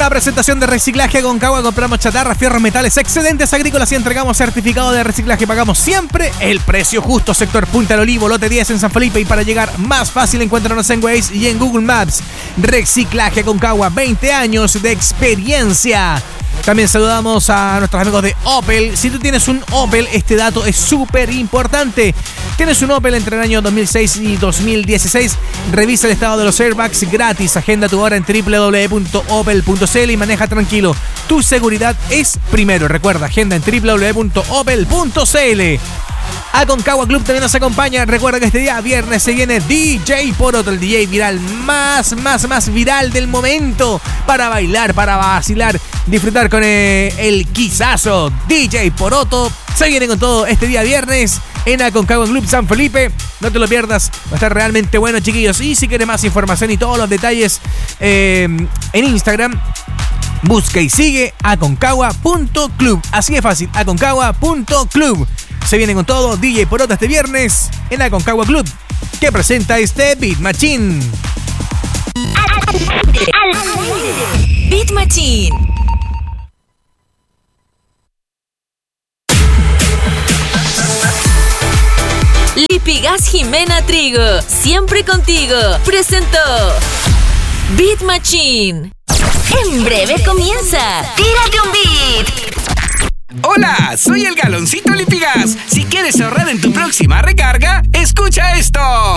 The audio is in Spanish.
Una presentación de Reciclaje Aconcagua. Compramos chatarra, fierros, metales, excedentes agrícolas y entregamos certificado de reciclaje. Pagamos siempre el precio justo. Sector Punta del Olivo, lote 10 en San Felipe. Y para llegar más fácil, encuéntranos en Waze y en Google Maps. Reciclaje Aconcagua, 20 años de experiencia. También saludamos a nuestros amigos de Opel. Si tú tienes un Opel, este dato es súper importante. Tienes un Opel entre el año 2006 y 2016. Revisa el estado de los airbags gratis. Agenda tu hora en www.opel.cl y maneja tranquilo. Tu seguridad es primero. Recuerda, agenda en www.opel.cl. Aconcagua Club también nos acompaña. Recuerda que este día viernes se viene DJ Poroto, el DJ viral más viral del momento. Para bailar, para vacilar, disfrutar con el quizazo. DJ Poroto se viene con todo este día viernes en Aconcagua Club San Felipe. No te lo pierdas, va a estar realmente bueno, chiquillos. Y si quieres más información y todos los detalles en Instagram, busca y sigue aconcagua.club. Así de fácil, aconcagua.club. Se viene con todo DJ Poroto este viernes en Aconcagua Club, que presenta este Beat Machine. Beat Machine. Lipigas Jimena Trigo, siempre contigo, presentó Beat Machine. En breve comienza. Tírate un beat. Hola, soy el Galoncito Lipigas. Si quieres ahorrar en tu próxima recarga, escucha esto.